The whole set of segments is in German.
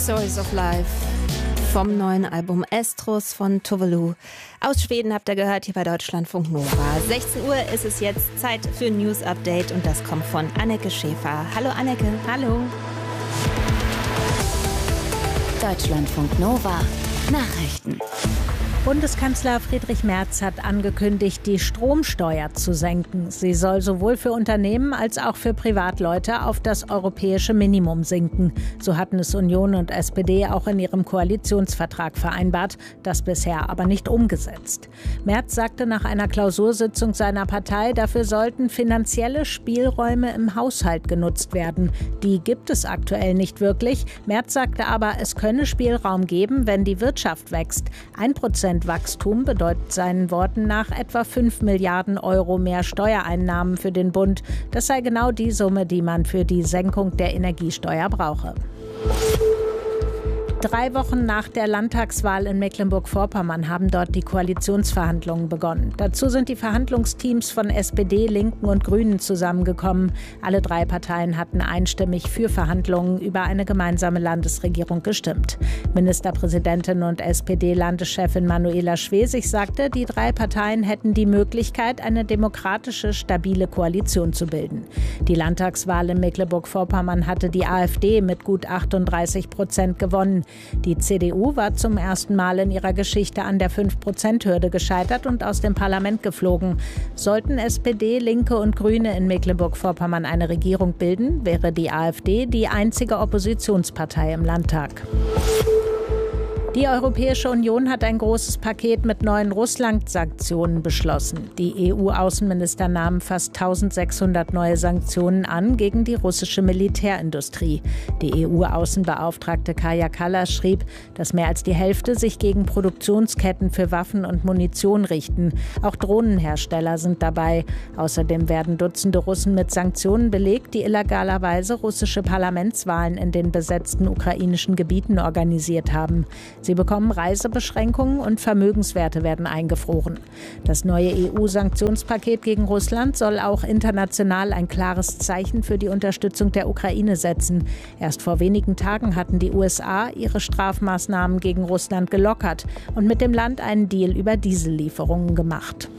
Stories of Life vom neuen Album Estrus von Tuvalu. Aus Schweden habt ihr gehört, hier bei Deutschlandfunk Nova. 16 Uhr ist es jetzt, Zeit für ein News Update und das kommt von Anneke Schäfer. Hallo Anneke. Hallo. Deutschlandfunk Nova Nachrichten. Bundeskanzler Friedrich Merz hat angekündigt, die Stromsteuer zu senken. Sie soll sowohl für Unternehmen als auch für Privatleute auf das europäische Minimum sinken. So hatten es Union und SPD auch in ihrem Koalitionsvertrag vereinbart, das bisher aber nicht umgesetzt. Merz sagte nach einer Klausursitzung seiner Partei, dafür sollten finanzielle Spielräume im Haushalt genutzt werden. Die gibt es aktuell nicht wirklich. Merz sagte aber, es könne Spielraum geben, wenn die Wirtschaft wächst. 1% Wachstum bedeutet seinen Worten nach etwa 5 Milliarden Euro mehr Steuereinnahmen für den Bund. Das sei genau die Summe, die man für die Senkung der Energiesteuer brauche. 3 Wochen nach der Landtagswahl in Mecklenburg-Vorpommern haben dort die Koalitionsverhandlungen begonnen. Dazu sind die Verhandlungsteams von SPD, Linken und Grünen zusammengekommen. Alle 3 Parteien hatten einstimmig für Verhandlungen über eine gemeinsame Landesregierung gestimmt. Ministerpräsidentin und SPD-Landeschefin Manuela Schwesig sagte, die 3 Parteien hätten die Möglichkeit, eine demokratische, stabile Koalition zu bilden. Die Landtagswahl in Mecklenburg-Vorpommern hatte die AfD mit gut 38% gewonnen. Die CDU war zum ersten Mal in ihrer Geschichte an der 5%-Hürde gescheitert und aus dem Parlament geflogen. Sollten SPD, Linke und Grüne in Mecklenburg-Vorpommern eine Regierung bilden, wäre die AfD die einzige Oppositionspartei im Landtag. Die Europäische Union hat ein großes Paket mit neuen Russland-Sanktionen beschlossen. Die EU-Außenminister nahmen fast 1600 neue Sanktionen an gegen die russische Militärindustrie. Die EU-Außenbeauftragte Kaja Kallas schrieb, dass mehr als die Hälfte sich gegen Produktionsketten für Waffen und Munition richten. Auch Drohnenhersteller sind dabei. Außerdem werden Dutzende Russen mit Sanktionen belegt, die illegalerweise russische Parlamentswahlen in den besetzten ukrainischen Gebieten organisiert haben. Sie bekommen Reisebeschränkungen und Vermögenswerte werden eingefroren. Das neue EU-Sanktionspaket gegen Russland soll auch international ein klares Zeichen für die Unterstützung der Ukraine setzen. Erst vor wenigen Tagen hatten die USA ihre Strafmaßnahmen gegen Russland gelockert und mit dem Land einen Deal über Diesellieferungen gemacht.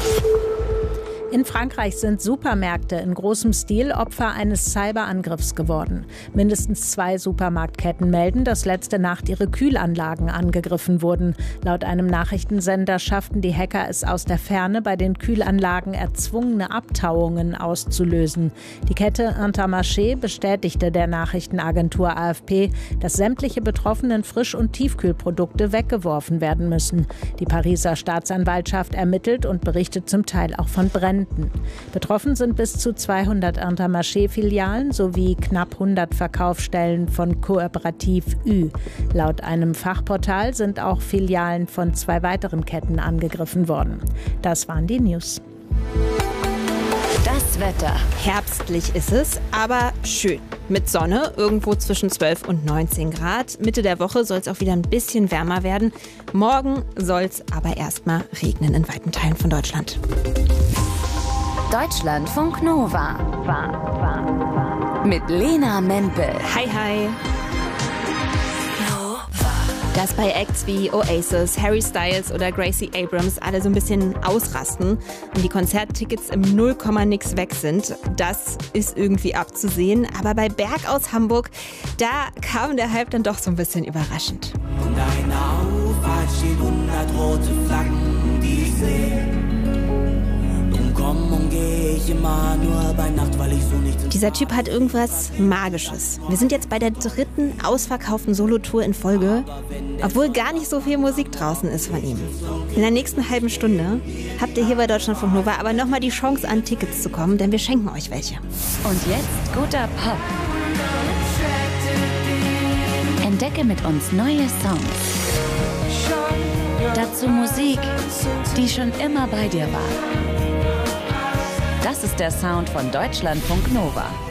In Frankreich sind Supermärkte in großem Stil Opfer eines Cyberangriffs geworden. Mindestens 2 Supermarktketten melden, dass letzte Nacht ihre Kühlanlagen angegriffen wurden. Laut einem Nachrichtensender schafften die Hacker es aus der Ferne, bei den Kühlanlagen erzwungene Abtauungen auszulösen. Die Kette Intermarché bestätigte der Nachrichtenagentur AFP, dass sämtliche betroffenen Frisch- und Tiefkühlprodukte weggeworfen werden müssen. Die Pariser Staatsanwaltschaft ermittelt und berichtet zum Teil auch von Bränden. Betroffen sind bis zu 200 Intermarché-Filialen sowie knapp 100 Verkaufsstellen von Cooperative Ü. Laut einem Fachportal sind auch Filialen von 2 weiteren Ketten angegriffen worden. Das waren die News. Das Wetter. Herbstlich ist es, aber schön. Mit Sonne, irgendwo zwischen 12 und 19 Grad. Mitte der Woche soll es auch wieder ein bisschen wärmer werden. Morgen soll es aber erstmal regnen in weiten Teilen von Deutschland. Deutschlandfunk Nova. Mit Lena Mempel. Hi, hi. Dass bei Acts wie Oasis, Harry Styles oder Gracie Abrams alle so ein bisschen ausrasten und die Konzerttickets im 0,nix weg sind, das ist irgendwie abzusehen. Aber bei Berg aus Hamburg, da kam der Hype dann doch so ein bisschen überraschend. Und eine Auffahrt steht 100 rote Flaggen, die ich sehe. Komm und geh ich immer nur bei Nacht, weil ich so nicht... Dieser Typ hat irgendwas Magisches. Wir sind jetzt bei der 3. ausverkauften Solotour in Folge, obwohl gar nicht so viel Musik draußen ist von ihm. In der nächsten halben Stunde habt ihr hier bei Deutschlandfunk Nova aber nochmal die Chance, an Tickets zu kommen, denn wir schenken euch welche. Und jetzt guter Pop. Entdecke mit uns neue Songs. Dazu Musik, die schon immer bei dir war. Das ist der Sound von Deutschlandfunk Nova.